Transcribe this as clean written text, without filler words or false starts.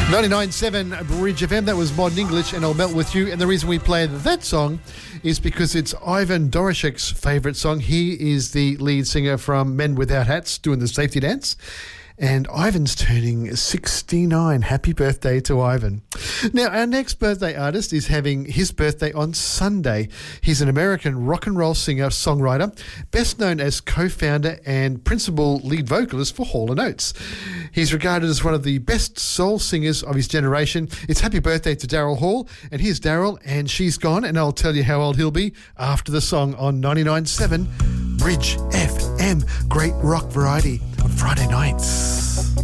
99.7 Bridge FM, that was Modern English and I'll Melt With You. And the reason we played that song is because it's Ivan Doroshek's favourite song. He is the lead singer from Men Without Hats doing the safety dance. And Ivan's turning 69. Happy birthday to Ivan. Now, our next birthday artist is having his birthday on Sunday. He's an American rock and roll singer-songwriter, best known as co-founder and principal lead vocalist for Hall & Oates. He's regarded as one of the best soul singers of his generation. It's happy birthday to Daryl Hall. And here's Daryl, and She's Gone, and I'll tell you how old he'll be after the song on 99.7 Bridge FM. Great rock variety on Friday nights.